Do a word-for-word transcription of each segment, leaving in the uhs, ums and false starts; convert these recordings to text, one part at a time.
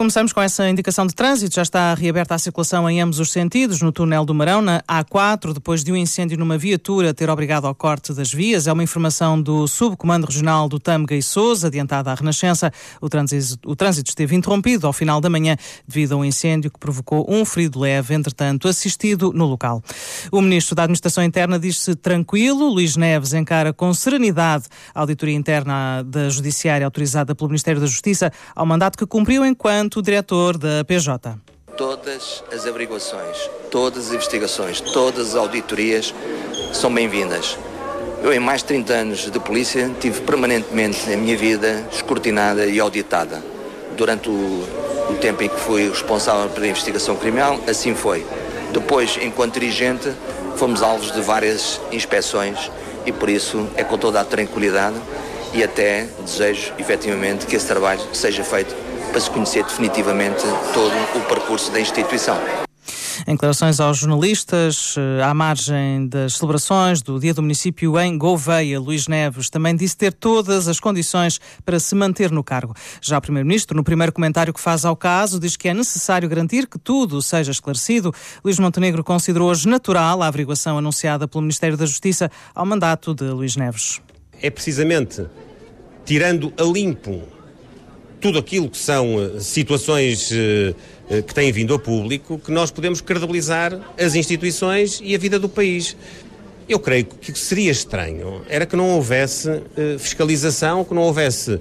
Começamos com essa indicação de trânsito. Já está reaberta a circulação em ambos os sentidos no túnel do Marão, na A quatro, depois de um incêndio numa viatura ter obrigado ao corte das vias. É uma informação do Subcomando Regional do Tâmega e Sousa, adiantada à Renascença. O trânsito, o trânsito esteve interrompido ao final da manhã devido a um incêndio que provocou um ferido leve, entretanto assistido no local. O Ministro da Administração Interna diz-se tranquilo. Luís Neves encara com serenidade a auditoria interna da Judiciária autorizada pelo Ministério da Justiça ao mandato que cumpriu enquanto diretor da P J. Todas as averiguações, todas as investigações, todas as auditorias são bem-vindas. Eu, em mais de trinta anos de polícia, tive permanentemente a minha vida escrutinada e auditada. Durante o, o tempo em que fui responsável pela investigação criminal, assim foi. Depois, enquanto dirigente, fomos alvos de várias inspeções e, por isso, é com toda a tranquilidade e até desejo, efetivamente, que esse trabalho seja feito para se conhecer definitivamente todo o percurso da instituição. Em declarações aos jornalistas, à margem das celebrações do Dia do Município em Gouveia, Luís Neves também disse ter todas as condições para se manter no cargo. Já o Primeiro-Ministro, no primeiro comentário que faz ao caso, diz que é necessário garantir que tudo seja esclarecido. Luís Montenegro considerou hoje natural a averiguação anunciada pelo Ministério da Justiça ao mandato de Luís Neves. É precisamente tirando a limpo tudo aquilo que são situações que têm vindo ao público, que nós podemos credibilizar as instituições e a vida do país. Eu creio que seria estranho, era que não houvesse fiscalização, que não houvesse,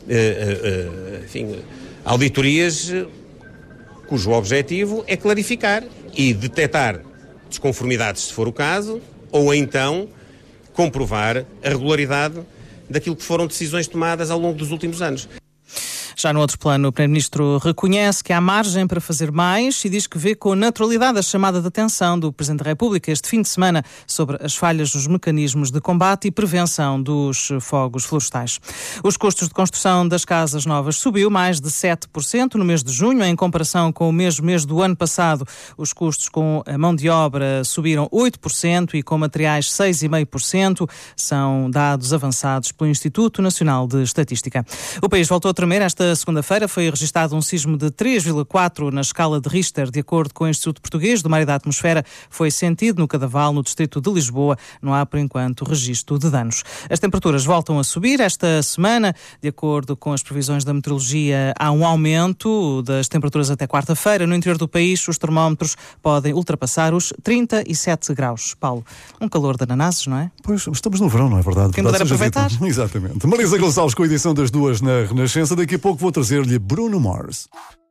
enfim, auditorias cujo objetivo é clarificar e detectar desconformidades, se for o caso, ou então comprovar a regularidade daquilo que foram decisões tomadas ao longo dos últimos anos. Já no outro plano, o Primeiro-Ministro reconhece que há margem para fazer mais e diz que vê com naturalidade a chamada de atenção do Presidente da República este fim de semana sobre as falhas nos mecanismos de combate e prevenção dos fogos florestais. Os custos de construção das casas novas subiu mais de sete por cento no mês de junho, em comparação com o mesmo mês do ano passado. Os custos com a mão de obra subiram oito por cento e com materiais seis vírgula cinco por cento. São dados avançados pelo Instituto Nacional de Estatística. O país voltou a tremer esta segunda-feira. Foi registado um sismo de três vírgula quatro na escala de Richter. De acordo com o Instituto Português do Mar e da Atmosfera, foi sentido no Cadaval, no distrito de Lisboa. Não há, por enquanto, registro de danos. As temperaturas voltam a subir esta semana. De acordo com as previsões da meteorologia, há um aumento das temperaturas até quarta-feira. No interior do país, os termómetros podem ultrapassar os trinta e sete graus. Paulo, um calor de ananases, não é? Pois, estamos no verão, não é verdade? Quem puder aproveitar. Dito. Exatamente. Marisa Gonçalves com a edição das duas na Renascença. Daqui a pouco vou trazer-lhe Bruno Mars.